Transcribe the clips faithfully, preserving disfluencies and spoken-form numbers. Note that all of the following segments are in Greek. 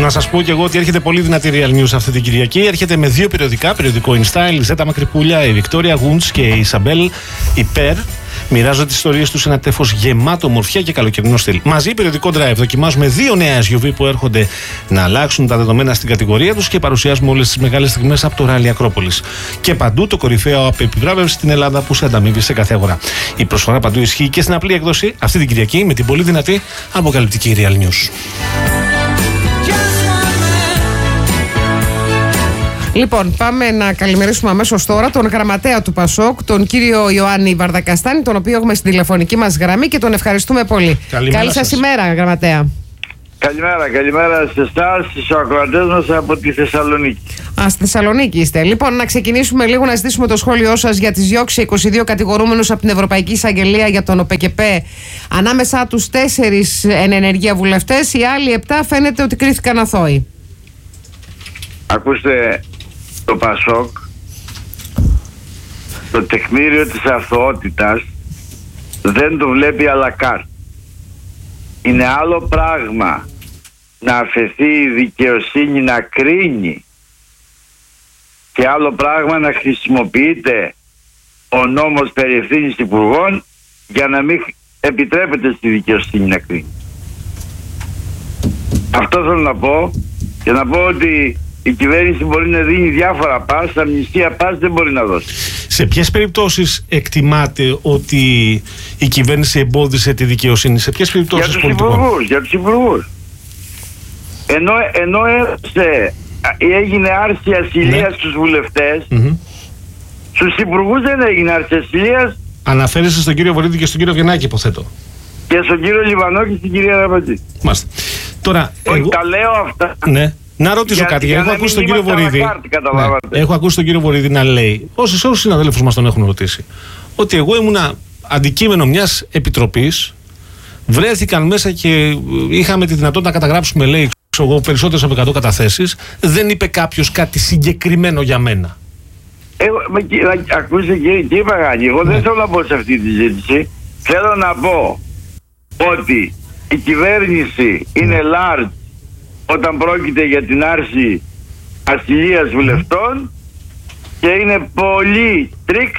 Να σας πω και εγώ ότι έρχεται πολύ δυνατή Real News αυτή την Κυριακή. Έρχεται με δύο περιοδικά, περιοδικό InStyle, η Ζέτα Μακρυπούλια, η Βικτόρια Γούντς και η Ισαμπέλ Υπέρ. Μοιράζονται τις ιστορίες τους σε ένα τέφος γεμάτο ομορφιά και καλοκαιρινό στυλ. Μαζί, περιοδικό Drive, δοκιμάζουμε δύο νέα ες γιου βι που έρχονται να αλλάξουν τα δεδομένα στην κατηγορία τους και παρουσιάζουμε όλες τις μεγάλες στιγμές από το Ράλι Ακρόπολης. Και παντού το κορυφαίο από επιβράβευση στην Ελλάδα που σε ανταμείβει σε κάθε αγορά. Η προσφορά παντού ισχύει και στην απλή έκδοση αυτή την Κυριακή με την πολύ δυνατή αποκαλυπτική Real News. Λοιπόν, πάμε να καλημερίσουμε αμέσως τώρα τον γραμματέα του Πασόκ, τον κύριο Ιωάννη Βαρδακαστάνη, τον οποίο έχουμε στην τηλεφωνική μας γραμμή και τον ευχαριστούμε πολύ. Καλημέρα. Καλή σας σας ημέρα, γραμματέα. Καλημέρα, καλημέρα σε εσάς, στους ακροατές μας από τη Θεσσαλονίκη. Α, στη Θεσσαλονίκη είστε. Λοιπόν, να ξεκινήσουμε λίγο να ζητήσουμε το σχόλιο σας για τις διώξεις είκοσι δύο κατηγορούμενους από την Ευρωπαϊκή Εισαγγελία για τον ΟΠΕΚΕΠΕ. Ανάμεσα τους τέσσερις εν ενεργεία βουλευτές, οι άλλοι επτά φαίνεται ότι κρίθηκαν αθώοι. Ακούστε, το Πασόκ, το τεκμήριο της αθωότητας δεν το βλέπει à la carte. Είναι άλλο πράγμα να αφαιθεί η δικαιοσύνη να κρίνει και άλλο πράγμα να χρησιμοποιείται ο νόμος περί ευθύνης υπουργών για να μην επιτρέπεται στη δικαιοσύνη να κρίνει. Αυτό θέλω να πω και να πω ότι η κυβέρνηση μπορεί να δίνει διάφορα πας, αμνηστία πας δεν μπορεί να δώσει. Σε ποιες περιπτώσεις εκτιμάτε ότι η κυβέρνηση εμπόδισε τη δικαιοσύνη, σε ποιες περιπτώσεις για τους πολιτικών? υπουργούς, για τους υπουργούς. Ενώ, ενώ έδωσε, έγινε άρση ασυλίας ναι. στους βουλευτές, mm-hmm. στους υπουργούς δεν έγινε άρση ασυλίας. Αναφέρεστε στον κύριο Βορύδη και στον κύριο Βιενάκη, υποθέτω. Και στον κύριο Λιβανό και στην κυρία Ραμπατζή. Μάλιστα. Τώρα, εγώ... τα λέω αυτά. Ναι. Να ρωτήσω για, κάτι. Για έχω ακούσει τον κύριο Βορύδη. Ναι, έχω ακούσει τον κύριο Βορύδη να λέει, όσοι όσους συναδέλφους μας τον έχουν ρωτήσει, ότι εγώ ήμουνα αντικείμενο μιας επιτροπής, βρέθηκαν μέσα και είχαμε τη δυνατότητα να καταγράψουμε, λέει, εγώ, περισσότερες από εκατό καταθέσεις. Δεν είπε κάποιος κάτι συγκεκριμένο για μένα. Εγώ, ακούστε κύριε Παγάνη, εγώ ναι. δεν θέλω να πω σε αυτή τη συζήτηση. Θέλω να πω ότι η κυβέρνηση είναι large όταν πρόκειται για την άρση ασυλίας βουλευτών και είναι πολύ strict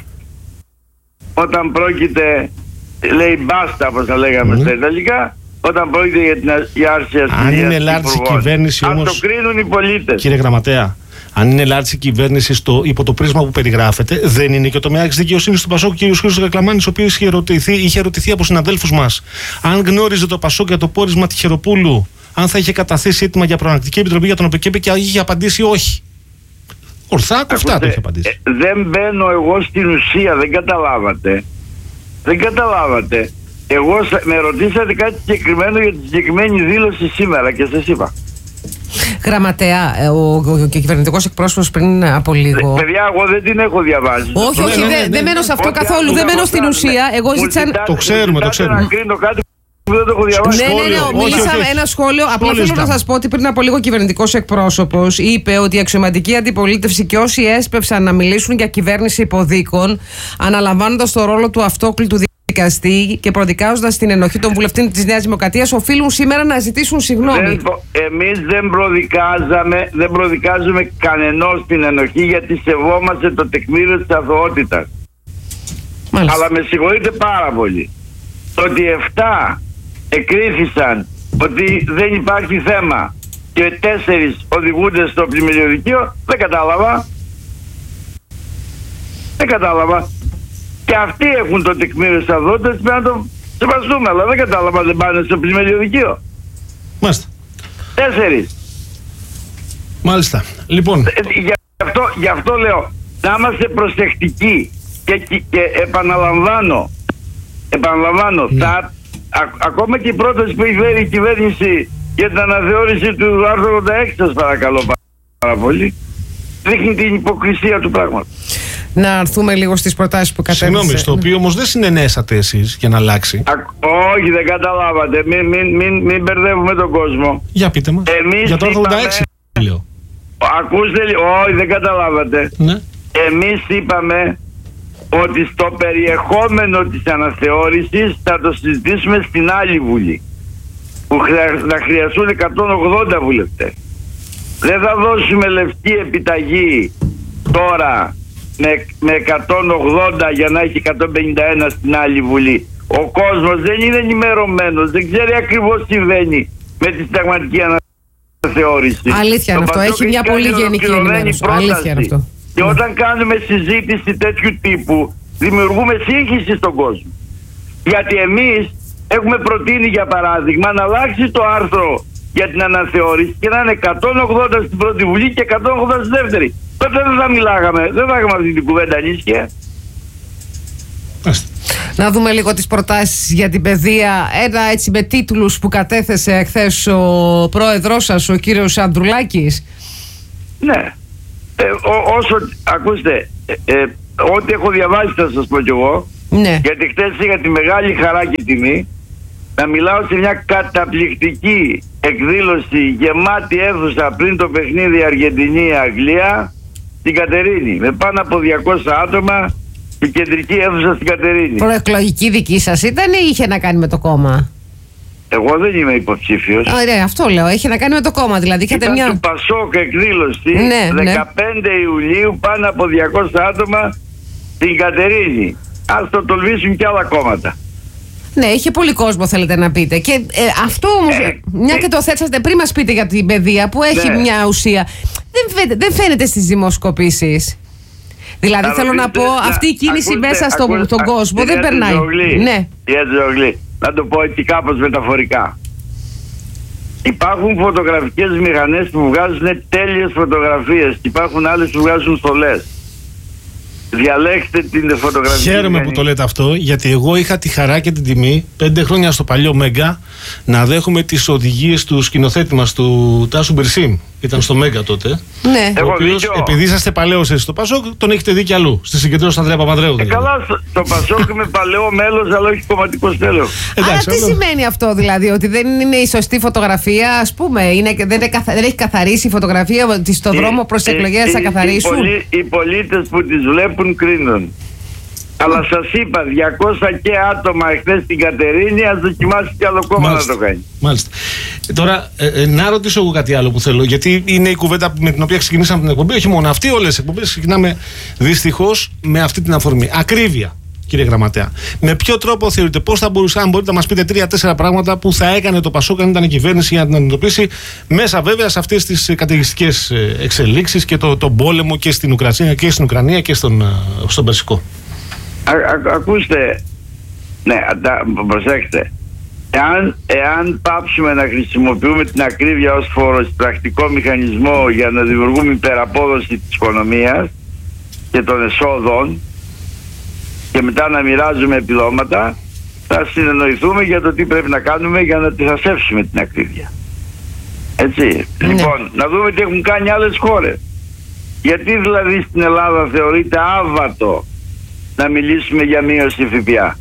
όταν πρόκειται, λέει μπάστα όπως θα λέγαμε mm. στα Ιταλικά, όταν πρόκειται για την άρση ασυλίας. Αν είναι λάρτση κυβέρνηση όμως, αν το κρίνουν οι πολίτες. Κύριε Γραμματέα, αν είναι λάρτση κυβέρνηση στο, υπό το πρίσμα που περιγράφεται, δεν είναι και ο τομέας δικαιοσύνης του Πασόκ, ο κ. Χρήστος Κακλαμάνης, ο οποίος είχε ρωτηθεί, είχε ρωτηθεί από συναδέλφους μας αν γνώριζε το Πασόκ για το πόρισμα Τυχεροπούλου, αν θα είχε καταθέσει έτοιμα για προανακτική επιτροπή για τον ΟΠΕΚΕΠΕ και είχε απαντήσει όχι. Ορθά, κοφτά το είχε απαντήσει. Ε, δεν μπαίνω εγώ στην ουσία, δεν καταλάβατε. Δεν καταλάβατε. Εγώ με ρωτήσατε κάτι συγκεκριμένο για τη συγκεκριμένη δήλωση σήμερα και σας είπα. Γραμματέα, ο, ο, ο κυβερνητικός εκπρόσωπος πριν από λίγο. Δε, παιδιά, εγώ δεν την έχω διαβάσει. Όχι, όχι, ναι, ναι, ναι, δεν ναι, ναι. μένω σε αυτό καθόλου. Δεν μένω στην ουσία. Εγώ ζήτησα. Το ξέρουμε, το ξέρουμε. Να κρίνω κάτι που δεν το έχω διαβάσει. Ναι, ναι, ναι. Μίλησα ένα σχόλιο. Απλά θέλω να σας πω ότι πριν από λίγο ο κυβερνητικός εκπρόσωπος είπε ότι η αξιωματική αντιπολίτευση και όσοι έσπευσαν να μιλήσουν για κυβέρνηση υποδίκων, αναλαμβάνοντας το ρόλο του αυτόκλητου δικαστή και προδικάζοντας την ενοχή των βουλευτών της Νέας Δημοκρατίας, οφείλουν σήμερα να ζητήσουν συγγνώμη. Εμείς δεν προδικάζαμε, δεν προδικάζουμε κανενός την ενοχή, γιατί σεβόμαστε το τεκμήριο της αθωότητας. Μάλιστα. Αλλά με συγχωρείτε πάρα πολύ. Το ότι εφτά εκρίθησαν ότι δεν υπάρχει θέμα και τέσσερις οδηγούνται στο πλημμυριωδικείο, δεν κατάλαβα. Δεν κατάλαβα. Και αυτοί έχουν το τεκμήριο της αθωότητας, πρέπει να το σεβαστούμε, αλλά δεν κατάλαβα, δεν πάνε στο πλημμυριωδικείο. Μάλιστα. Τέσσερις. Μάλιστα. Λοιπόν. Ε, γι' αυτό, γι' αυτό λέω, να είμαστε προσεκτικοί και, και, και επαναλαμβάνω, επαναλαμβάνω, ναι. θα, α, ακόμα και η πρόταση που έχει η κυβέρνηση για την αναθεώρηση του άρθρου ογδόντα έξι, σας παρακαλώ πάρα πολύ, δείχνει την υποκρισία του πράγματος. Να έρθουμε λίγο στις προτάσεις που κατέθεσε. Συγγνώμη, στο οποίο όμως δεν συνενέσατε εσείς για να αλλάξει. Α, όχι, δεν καταλάβατε. Μην, μην, μην, μην μπερδεύουμε τον κόσμο. Για πείτε μας. Εμείς για το ογδόντα έξι είπαμε, λέω. Ακούστε, όχι, δεν καταλάβατε. Ναι. Εμείς είπαμε ότι στο περιεχόμενο της αναθεώρησης θα το συζητήσουμε στην άλλη Βουλή, που θα χρειαστούν εκατόν ογδόντα βουλευτές. Δεν θα δώσουμε λευκή επιταγή τώρα με, με εκατόν ογδόντα για να έχει εκατόν πενήντα ένα στην άλλη Βουλή. Ο κόσμος δεν είναι ενημερωμένος, δεν ξέρει ακριβώς τι συμβαίνει με τη συνταγματική αναθεώρηση. Αλήθεια είναι αυτό, έχει μια πολύ γενική ενημέρωση. Αλήθεια είναι αυτό. Και όταν κάνουμε συζήτηση τέτοιου τύπου, δημιουργούμε σύγχυση στον κόσμο. Γιατί εμείς έχουμε προτείνει, για παράδειγμα, να αλλάξει το άρθρο για την αναθεώρηση και να είναι εκατόν ογδόντα στην πρώτη Βουλή και εκατόν ογδόντα στη δεύτερη. Τότε δεν θα μιλάγαμε, δεν θα είχαμε αυτή την κουβέντα ανήσυχια. Να δούμε λίγο τις προτάσεις για την παιδεία. Ένα έτσι με τίτλους που κατέθεσε χθες ο πρόεδρός σας, ο κύριος Ανδρουλάκης. Ναι. Ε, ό, όσο, ακούστε, ε, ε, ό,τι έχω διαβάσει θα σας πω κι εγώ. Ναι. Γιατί χθες είχα τη μεγάλη χαρά και τιμή να μιλάω σε μια καταπληκτική εκδήλωση, γεμάτη αίθουσα πριν το παιχνίδι Αργεντινή-Αγγλία στην Κατερίνη, με πάνω από διακόσια άτομα, η κεντρική αίθουσα στην Κατερίνη. Προεκλογική δική σας ήταν ή είχε να κάνει με το κόμμα? Εγώ δεν είμαι υποψήφιος. Ωραία, αυτό λέω. Έχει να κάνει με το κόμμα, δηλαδή. Ήταν μια... του Πασόκ εκδήλωση, ναι, δεκαπέντε ναι. Ιουλίου, πάνω από διακόσια άτομα στην Κατερίνη. Ας το τολμήσουν και άλλα κόμματα. Ναι, είχε πολύ κόσμο, θέλετε να πείτε. Και ε, αυτό όμως, ε, μια ε, και το θέσατε πριν μας πείτε για την παιδεία που έχει ναι. μια ουσία, δεν φαίνεται, δεν φαίνεται στις δημοσκοπήσεις. Δηλαδή να θέλω πείτε, να πω, να, αυτή η κίνηση ακούστε, μέσα στο, ακούστε, στον κόσμο α, δεν περνάει. Ζωγλή, ναι. Ζωγλή, να το πω έτσι κάπως μεταφορικά. Υπάρχουν φωτογραφικές μηχανές που βγάζουν τέλειες φωτογραφίες και υπάρχουν άλλες που βγάζουν στολές. Διαλέξτε την φωτογραφία. Χαίρομαι που το λέτε αυτό, γιατί εγώ είχα τη χαρά και την τιμή πέντε χρόνια στο παλιό Μέγκα να δέχομαι τις οδηγίες του σκηνοθέτη μας, του Τάσου Μπερσίμ. Ήταν στο Μέγκα τότε. Ναι. Ο οποίος, επειδή είσαστε παλαιός εσείς στο Πασόκ, τον έχετε δει κι αλλού. Στη συγκεντρώση του Ανδρέα Παπανδρέου. Ε, καλά, στο Πασόκ είμαι παλαιό μέλος, αλλά όχι κομματικό τέλος. Αλλά τι αυτό σημαίνει αυτό, δηλαδή, ότι δεν είναι η σωστή φωτογραφία, ας πούμε, είναι, δεν, είναι, δεν έχει καθαρίσει η φωτογραφία, ότι στο δρόμο προς εκλογές θα καθαρίσουν. Οι, οι πολίτες που τις βλέπουν κρίνουν. Αλλά σας είπα, διακόσια και άτομα εχθές στην Κατερίνη, ας δοκιμάσει κι άλλο κόμμα να το κάνει. Μάλιστα. Ε, τώρα, ε, ε, να ρωτήσω εγώ κάτι άλλο που θέλω, γιατί είναι η κουβέντα με την οποία ξεκινήσαμε την εκπομπή. Όχι μόνο αυτή, όλες τις εκπομπές ξεκινάμε δυστυχώς με αυτή την αφορμή. Ακρίβεια, κύριε Γραμματέα. Με ποιο τρόπο θεωρείτε, πώς θα μπορούσε, αν μπορείτε να μας πείτε τρία-τέσσερα πράγματα που θα έκανε το Πασόκ αν ήταν η κυβέρνηση για να την αντιμετωπίσει, μέσα βέβαια σε αυτές τις καταιγιστικές εξελίξεις και το, τον πόλεμο και στην Ουκρανία και στην Ουκρανία και στον, στον Περσικό. Α, α, ακούστε, ναι, τα, προσέξτε, εάν, εάν πάψουμε να χρησιμοποιούμε την ακρίβεια ως φοροεισπρακτικό μηχανισμό για να δημιουργούμε υπεραπόδοση της οικονομίας και των εσόδων και μετά να μοιράζουμε επιδόματα, θα συνεννοηθούμε για το τι πρέπει να κάνουμε για να αντιθασέψουμε την ακρίβεια. Έτσι, ναι. Λοιπόν, να δούμε τι έχουν κάνει άλλες χώρες. Γιατί δηλαδή στην Ελλάδα θεωρείται άβατο να μιλήσουμε για μείωση ΦΠΑ?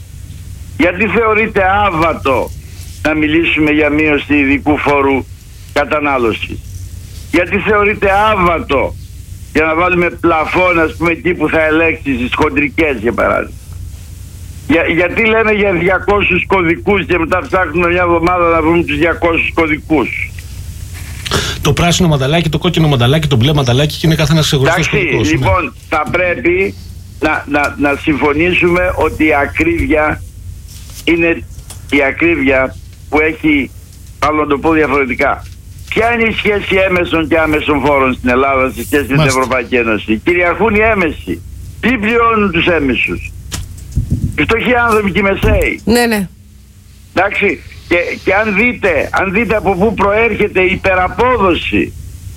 Γιατί θεωρείται άβατο να μιλήσουμε για μείωση ειδικού φόρου κατανάλωσης? Γιατί θεωρείται άβατο για να βάλουμε πλαφόν, ας πούμε, εκεί που θα ελέγξει στις χοντρικές, για παράδειγμα? Για, γιατί λέμε για διακόσιους κωδικούς και μετά ψάχνουμε μια εβδομάδα να βρούμε τους διακόσιους κωδικούς? Το πράσινο μανταλάκι, το κόκκινο μανταλάκι, το μπλε μανταλάκι και είναι καθένας ξεχωριστός κωδικός. Λοιπόν, ναι. θα πρέπει να, να, να συμφωνήσουμε ότι η ακρίβεια είναι η ακρίβεια που έχει, άλλο να το πω διαφορετικά. Ποια είναι η σχέση έμεσων και άμεσων φόρων στην Ελλάδα σε σχέση με την Ευρωπαϊκή Ένωση? Κυριαρχούν οι έμεσοι. Τι πληρώνουν τους έμεσους? Οι φτωχοί άνθρωποι και οι μεσαίοι. Ναι, ναι. Εντάξει. Και, και αν δείτε, αν δείτε από πού προέρχεται η υπεραπόδοση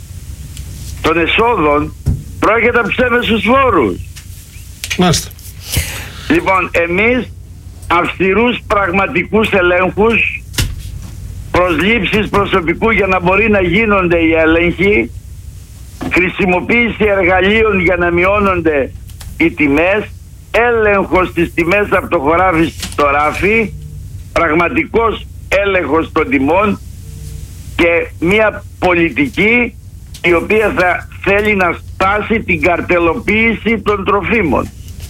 των εσόδων, προέρχεται από τους έμεσους φόρους. Μάλιστα. Λοιπόν, εμείς αυστηρούς πραγματικούς ελέγχους, προσλήψεις προσωπικού για να μπορεί να γίνονται οι έλεγχοι, χρησιμοποίηση εργαλείων για να μειώνονται οι τιμές, έλεγχος στις τιμές από το χωράφι στο ράφι, πραγματικός έλεγχος των τιμών και μια πολιτική η οποία θα θέλει να σπάσει την καρτελοποίηση των τροφίμων.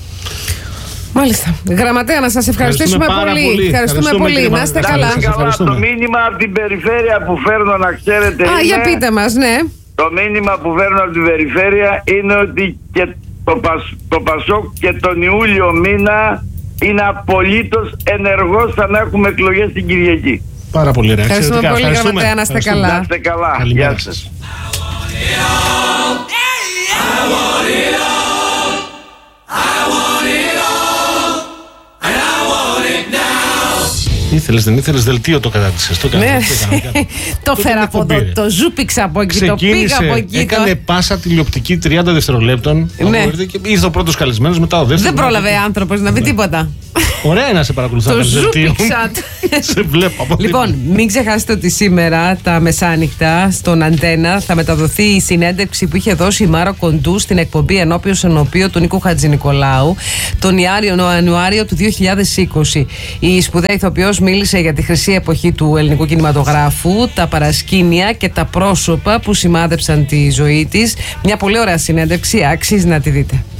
Μάλιστα. Γραμματέα, να σας ευχαριστήσουμε πολύ. πολύ. Ευχαριστούμε, Ευχαριστούμε πολύ. Να είστε καλά. καλά. Το μήνυμα από την περιφέρεια που φέρνω, να ξέρετε, Α, είναι... για πείτε μας, ναι. το μήνυμα που παίρνω από την περιφέρεια είναι ότι και το, Πασ, το Πασόκ και τον Ιούλιο μήνα είναι απολύτως ενεργός, θα να έχουμε εκλογές την Κυριακή. Πάρα πολύ ωραία. Ευχαριστούμε πολύ, Γραμματέα, να είστε καλά. Να είστε καλά. Γεια σας. Ήθελες, δεν ήθελες, δελτίο το κατάτησες. Το ναι. Το φέρα από εδώ, το ζούπηξα από εκεί, ξεκίνησε, το πήγα από εκεί. Έκανε το... πάσα τηλεοπτική τριάντα δευτερολέπτων. Ναι. Και ήρθε ο πρώτος καλεσμένος, μετά ο δεύτερος. Δεν πρόλαβε άνθρωπος να πει ναι. τίποτα. Ωραία να σε παρακολουθώ. Το ζούπιξα. Σε βλέπω από Λοιπόν, μην ξεχάσετε ότι σήμερα τα μεσάνυχτα στον Αντένα θα μεταδοθεί η συνέντευξη που είχε δώσει η Μάρα Κοντού στην εκπομπή Ενώπιος Ενώπιο του Νίκου Χατζηνικολάου τον Ιανουάριο του δύο χιλιάδες είκοσι. Η σπουδαία ηθοποιός μίλησε για τη χρυσή εποχή του ελληνικού κινηματογράφου, τα παρασκήνια και τα πρόσωπα που σημάδεψαν τη ζωή της. Μια πολύ ωραία συνέντευξη, άξιζε να τη δείτε.